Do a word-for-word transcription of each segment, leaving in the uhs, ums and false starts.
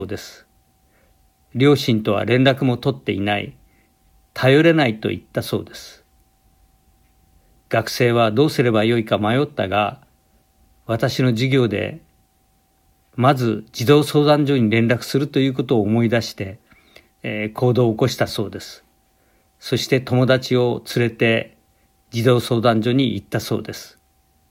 です。両親とは連絡も取っていない、頼れないと言ったそうです。学生はどうすればよいか迷ったが、私の授業でまず児童相談所に連絡するということを思い出して、えー、行動を起こしたそうです。そして友達を連れて児童相談所に行ったそうです。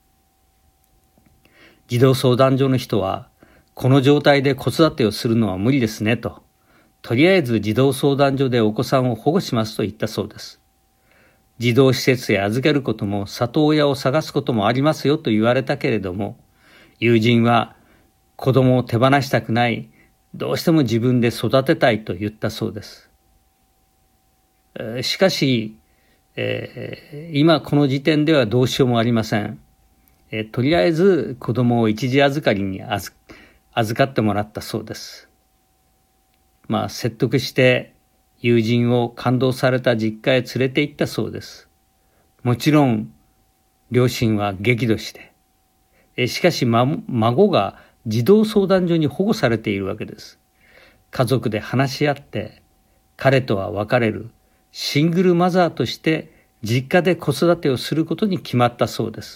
児童相談所の人は、この状態で子育てをするのは無理ですねと、とりあえず児童相談所でお子さんを保護しますと言ったそうです。児童施設へ預けることも里親を探すこともありますよと言われたけれども、友人は子供を手放したくない、どうしても自分で育てたいと言ったそうです。しかし、えー、今この時点ではどうしようもありません。えー、とりあえず子供を一時預かりに預預かってもらったそうです。まあ説得して友人を感動された実家へ連れて行ったそうです。もちろん両親は激怒して、えー、しかし、ま、孫が児童相談所に保護されているわけです。家族で話し合って彼とは別れるシングルマザーとして実家で子育てをすることに決まったそうです。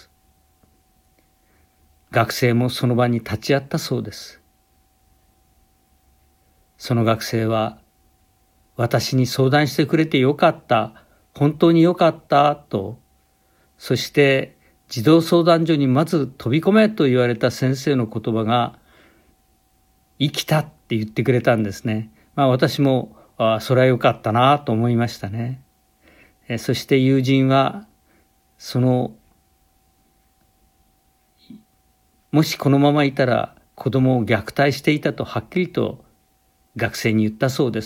学生もその場に立ち会ったそうです。その学生は、私に相談してくれてよかった、本当によかったと、そして児童相談所にまず飛び込めと言われた先生の言葉が生きたって言ってくれたんですね。まあ私もあそれはよかったなと思いましたね。えそして友人はそのもしこのままいたら子供を虐待していたとはっきりと学生に言ったそうです。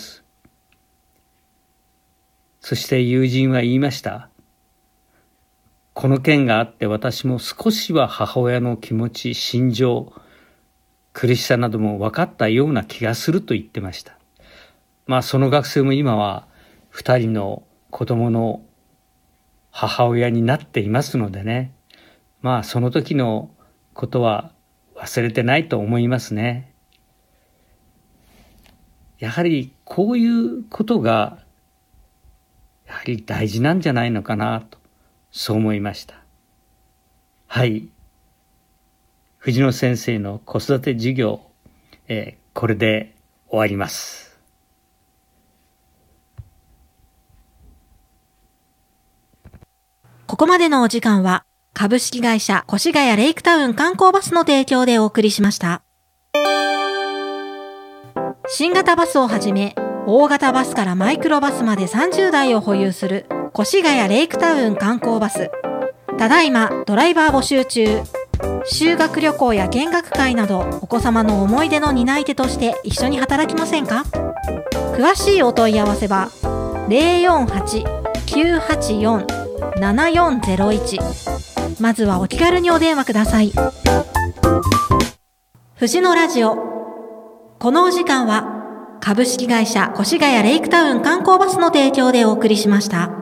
そして友人は言いました。この件があって私も少しは母親の気持ち、心情、苦しさなども分かったような気がすると言ってました。まあその学生も今は二人の子供の母親になっていますのでね。まあその時のことは忘れてないと思いますね。やはりこういうことがやはり大事なんじゃないのかなと、そう思いました。はい。藤野先生の子育て授業、えー、これで終わります。 ここまでのお時間は株式会社越谷レイクタウン観光バスの提供でお送りしました。新型バスをはじめ大型バスからマイクロバスまでさんじゅうだいを保有する越谷レイクタウン観光バス。ただいまドライバー募集中。修学旅行や見学会などお子様の思い出の担い手として一緒に働きませんか？詳しいお問い合わせは ゼロよんはち きゅうはちよん ななよんゼロいち。まずはお気軽にお電話ください。藤野ラジオ。このお時間は株式会社越谷レイクタウン観光バスの提供でお送りしました。